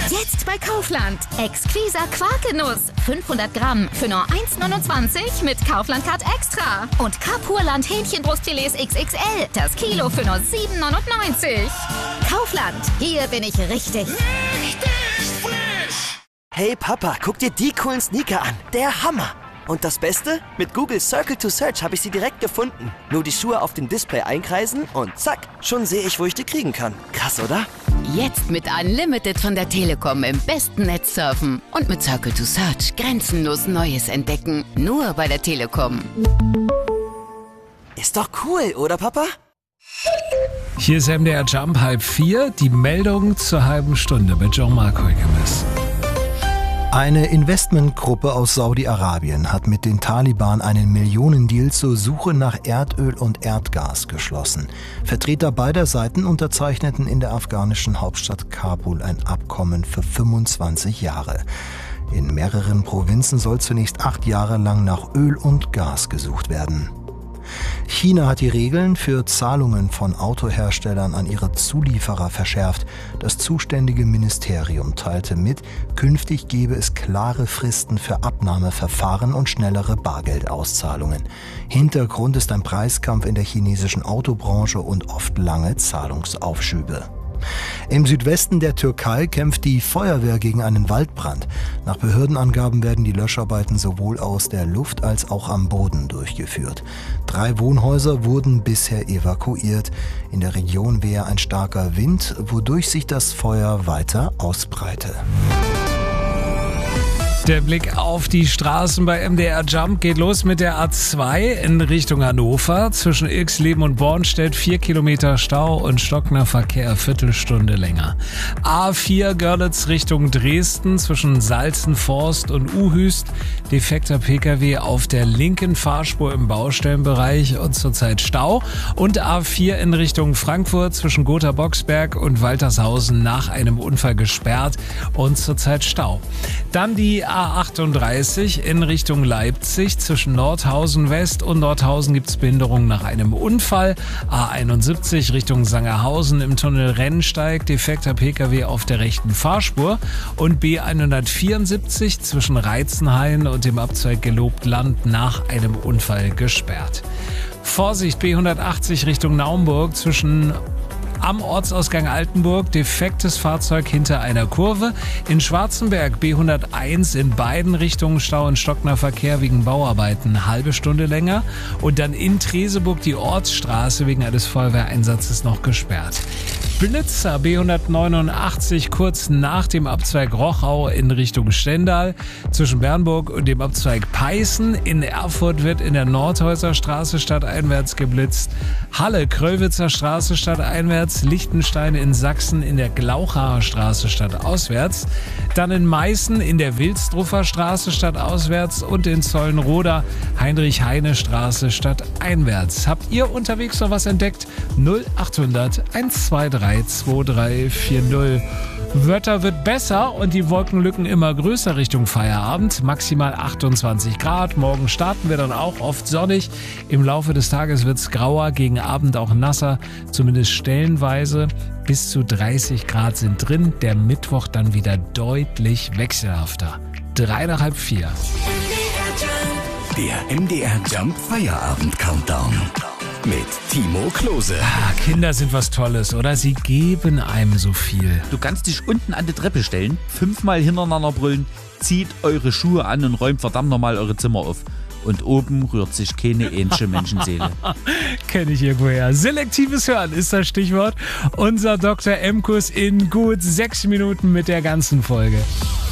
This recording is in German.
Jetzt bei Kaufland. Exquisa Quarkenuss. 500 Gramm für nur 1,29 mit Kaufland-Card Extra. Und Kapurland Hähnchenbrustfilets XXL. Das Kilo für nur 7,99. Kaufland. Hier bin ich richtig. Hey Papa, guck dir die coolen Sneaker an. Der Hammer. Und das Beste? Mit Google Circle to Search habe ich sie direkt gefunden. Nur die Schuhe auf dem Display einkreisen und zack, schon sehe ich, wo ich die kriegen kann. Krass, oder? Jetzt mit Unlimited von der Telekom im besten Netz surfen. Und mit Circle to Search grenzenlos Neues entdecken. Nur bei der Telekom. Ist doch cool, oder Papa? Hier ist MDR Jump 3:30, die Meldung zur halben Stunde mit Jean-Marc Heugemes. Eine Investmentgruppe aus Saudi-Arabien hat mit den Taliban einen Millionendeal zur Suche nach Erdöl und Erdgas geschlossen. Vertreter beider Seiten unterzeichneten in der afghanischen Hauptstadt Kabul ein Abkommen für 25 Jahre. In mehreren Provinzen soll zunächst 8 Jahre lang nach Öl und Gas gesucht werden. China hat die Regeln für Zahlungen von Autoherstellern an ihre Zulieferer verschärft. Das zuständige Ministerium teilte mit, künftig gebe es klare Fristen für Abnahmeverfahren und schnellere Bargeldauszahlungen. Hintergrund ist ein Preiskampf in der chinesischen Autobranche und oft lange Zahlungsaufschübe. Im Südwesten der Türkei kämpft die Feuerwehr gegen einen Waldbrand. Nach Behördenangaben werden die Löscharbeiten sowohl aus der Luft als auch am Boden durchgeführt. 3 Wohnhäuser wurden bisher evakuiert. In der Region wehe ein starker Wind, wodurch sich das Feuer weiter ausbreite. Der Blick auf die Straßen bei MDR Jump geht los mit der A2 in Richtung Hannover. Zwischen Ilksleben und Bornstedt 4 Kilometer Stau und stockender Verkehr, Viertelstunde länger. A4 Görlitz Richtung Dresden zwischen Salzenforst und Uhüst. Defekter Pkw auf der linken Fahrspur im Baustellenbereich und zurzeit Stau. Und A4 in Richtung Frankfurt zwischen Gotha-Boxberg und Waltershausen nach einem Unfall gesperrt und zurzeit Stau. Dann die A38 in Richtung Leipzig. Zwischen Nordhausen West und Nordhausen gibt es Behinderungen nach einem Unfall. A71 Richtung Sangerhausen im Tunnel Rennsteig. Defekter Pkw auf der rechten Fahrspur. Und B174 zwischen Reizenhain und dem Abzweig Gelobtland nach einem Unfall gesperrt. Vorsicht, B180 Richtung Naumburg zwischen am Ortsausgang Altenburg, defektes Fahrzeug hinter einer Kurve. In Schwarzenberg B101 in beiden Richtungen Stau und stockender Verkehr wegen Bauarbeiten, eine halbe Stunde länger. Und dann in Treseburg die Ortsstraße wegen eines Feuerwehreinsatzes noch gesperrt. Blitzer B189 kurz nach dem Abzweig Rochau in Richtung Stendal. Zwischen Bernburg und dem Abzweig Peißen. In Erfurt wird in der Nordhäuser Straße stadteinwärts geblitzt. Halle Kröllwitzer Straße stadteinwärts. Lichtenstein in Sachsen in der Glauchaer Straße stadtauswärts. Dann in Meißen in der Wilsdruffer Straße stadtauswärts und in Zollenroda Heinrich-Heine Straße stadteinwärts. Habt ihr unterwegs noch was entdeckt? 0800 123 2340. Wetter wird besser und die Wolkenlücken immer größer Richtung Feierabend. Maximal 28 Grad. Morgen starten wir dann auch oft sonnig. Im Laufe des Tages wird es grauer, gegen Abend auch nasser, zumindest stellenweise. Bis zu 30 Grad sind drin. Der Mittwoch dann wieder deutlich wechselhafter. 3:30. Der MDR Jump Feierabend Countdown. Mit Timo Klose. Kinder sind was Tolles, oder? Sie geben einem so viel. Du kannst dich unten an die Treppe stellen, 5-mal hintereinander brüllen, zieht eure Schuhe an und räumt verdammt nochmal eure Zimmer auf. Und oben rührt sich keine ähnliche Menschenseele. Kenne ich irgendwoher. Selektives Hören ist das Stichwort. Unser Dr. M-Kurs in gut 6 Minuten mit der ganzen Folge.